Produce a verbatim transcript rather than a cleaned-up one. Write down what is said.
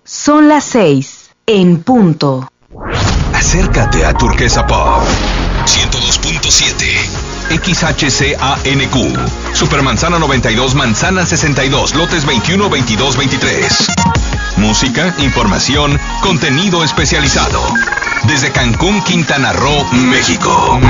Son las seis, en punto. Acércate a Turquesa Pop. ciento dos punto siete. X H C A N Q. Supermanzana noventa y dos, Manzana sesenta y dos, lotes veintiuno, veintidós, veintitrés. Música, información, contenido especializado. Desde Cancún, Quintana Roo, México.